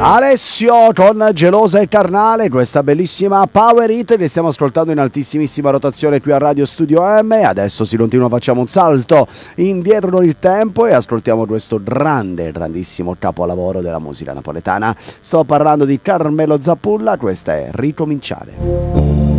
Alessio con Gelosa e Carnale, questa bellissima Power Hit che stiamo ascoltando in altissimissima rotazione qui a Radio Studio M. Adesso si continua, facciamo un salto indietro con il tempo e ascoltiamo questo grandissimo capolavoro della musica napoletana. Sto parlando di Carmelo Zappulla, questa è Ricominciare.